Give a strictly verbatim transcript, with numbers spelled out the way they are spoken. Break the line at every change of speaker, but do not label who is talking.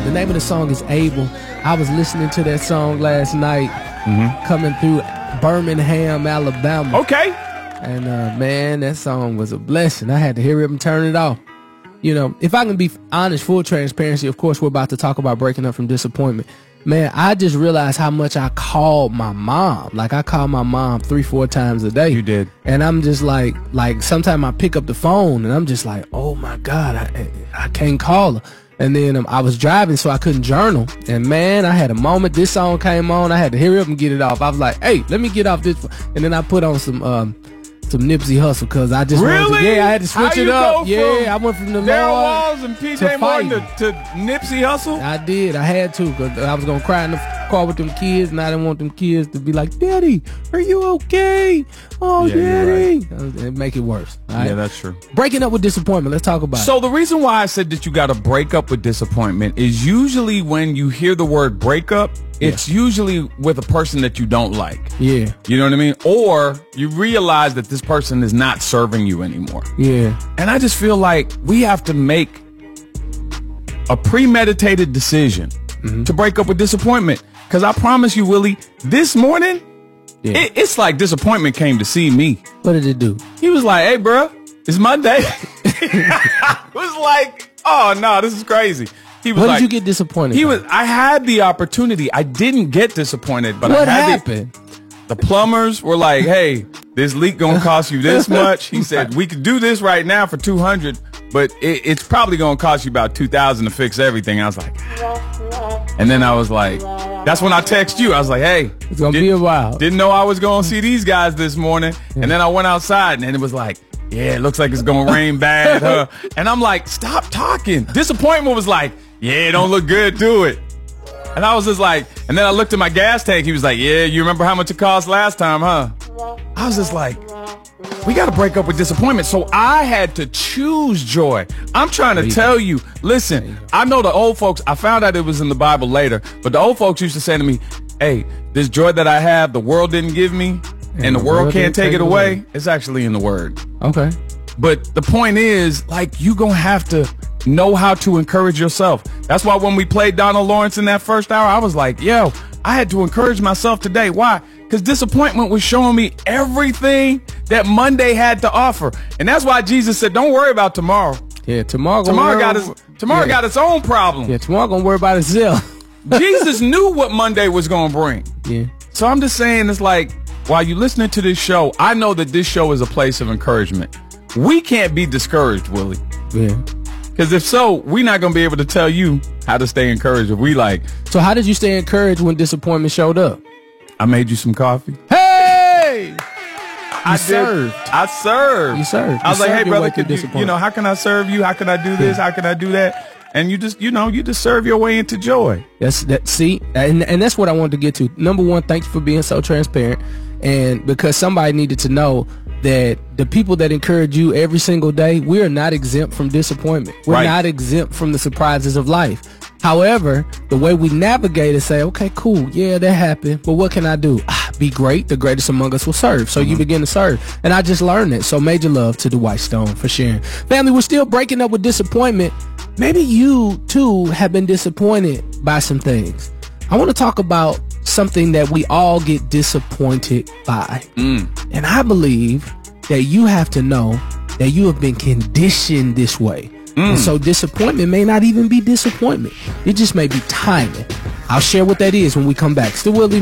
The name of the song is Able. I was listening to that song last night, mm-hmm. coming through Birmingham, Alabama.
Okay.
And, uh, man, that song was a blessing. I had to hear it and turn it off. You know, if I can be honest, full transparency, of course, we're about to talk about breaking up from disappointment. Man, I just realized how much I called my mom. Like, I called my mom three, four times a day.
You did.
And I'm just like, like, sometimes I pick up the phone and I'm just like, oh my God, I, I can't call her. And then um, I was driving, so I couldn't journal. And man, I had a moment. This song came on. I had to hurry up and get it off. I was like, hey, let me get off this. And then I put on some, um, some Nipsey Hussle because I just
really?
wanted to, yeah, I had to switch
How
it
you
up.
Go
yeah, I went from the
Darryl
Lord
Walls and P J
to
Morton to,
fighting.
to Nipsey Hussle.
I did. I had to because I was gonna cry in the car with them kids, and I didn't want them kids to be like, "Daddy, are you okay? Oh,
yeah,
Daddy,"
right.
and make it worse. Right?
Yeah, that's true.
Breaking up with disappointment. Let's talk about
so
it.
So the reason why I said that you got to break up with disappointment is usually when you hear the word breakup, it's yeah. usually with a person that you don't like.
Yeah.
You know what I mean? Or you realize that this person is not serving you anymore.
Yeah.
And I just feel like we have to make a premeditated decision mm-hmm. to break up with disappointment. Because I promise you, Willie, this morning, yeah. it, it's like disappointment came to see me.
What did it do?
He was like, hey, bro, it's Monday. I was like, oh, no, this is crazy. He was
what
like,
did you get disappointed?
He
by?
was. I had the opportunity. I didn't get disappointed, but
what
I had
happened?
The, the plumbers were like, "Hey, this leak gonna cost you this much." He said, "We could do this right now for two hundred, but it, it's probably gonna cost you about two thousand to fix everything." I was like, and then I was like, "That's when I text you." I was like, "Hey,
it's gonna
did,
be a while."
Didn't know I was gonna see these guys this morning, yeah. and then I went outside, and it was like. Yeah, it looks like it's gonna rain bad, huh? And I'm like, stop talking. Disappointment was like, yeah, it don't look good, do it. And I was just like, and then I looked at my gas tank. He was like, yeah, you remember how much it cost last time, huh? I was just like, we got to break up with disappointment. So I had to choose joy. I'm trying to tell you, listen, I know the old folks, I found out it was in the Bible later, but the old folks used to say to me, hey, this joy that I have, the world didn't give me. And, and the, the world, world can't take it away. away. It's actually in the word.
Okay.
But the point is, like, you gonna have to know how to encourage yourself. That's why when we played Donald Lawrence in that first hour, I was like, yo, I had to encourage myself today. Why? Because disappointment was showing me everything that Monday had to offer. And that's why Jesus said, don't worry about tomorrow.
Yeah, tomorrow
tomorrow got its tomorrow yeah. got its own problem.
Yeah, tomorrow gonna worry about itself.
Jesus knew what Monday was gonna bring.
Yeah.
So I'm just saying, it's like, while you're listening to this show, I know that this show is a place of encouragement. We can't be discouraged, Willie.
Yeah.
Because if so, we're not going to be able to tell you how to stay encouraged if we like.
So how did you stay encouraged when disappointment showed up?
I made you some coffee.
Hey!
I
you served.
Did. I served.
You served.
I was
you
like, hey, brother,
could
you, you know, how can I serve you? How can I do this? Yeah. How can I do that? And you just, you know, you just serve your way into joy.
That's that. See, and and that's what I wanted to get to. Number one, thank you for being so transparent. And because somebody needed to know that the people that encourage you every single day, we are not exempt from disappointment. We're
right.
not exempt from the surprises of life. However, the way we navigate is say, okay, cool, yeah, that happened, but what can I do? Ah, be great. The greatest among us will serve. So mm-hmm. you begin to serve. And I just learned it. So major love to Dwight Stone for sharing. Family, we're still breaking up with disappointment. Maybe you, too, have been disappointed by some things. I want to talk about something that we all get disappointed by.
Mm.
And I believe that you have to know that you have been conditioned this way. Mm. And so disappointment may not even be disappointment. It just may be timing. I'll share what that is when we come back. Still Willie